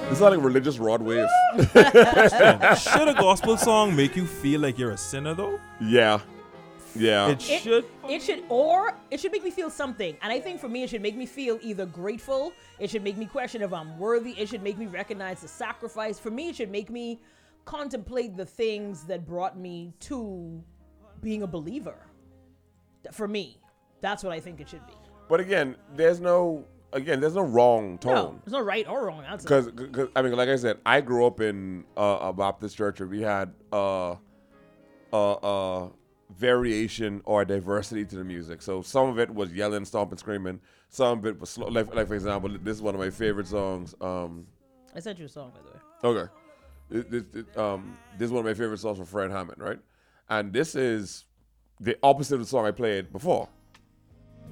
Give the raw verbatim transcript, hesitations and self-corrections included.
It's not like a religious rod wave. Should a gospel song make you feel like you're a sinner, though? Yeah. Yeah. It It, should. it should, or it should make me feel something. And I think for me, it should make me feel either grateful. It should make me question if I'm worthy. It should make me recognize the sacrifice. For me, it should make me contemplate the things that brought me to being a believer. For me, that's what I think it should be. But again, there's no again, there's no wrong No, tone. there's no right or wrong answer. Because, I mean, like I said, I grew up in uh, a Baptist church where we had uh, uh, uh, variation or diversity to the music. So some of it was yelling, stomping, screaming. Some of it was slow. Like, like for example, this is one of my favorite songs. Um, I sent you a song, by the way. okay. This, this, um, this is one of my favorite songs from Fred Hammond, right? And this is the opposite of the song I played before.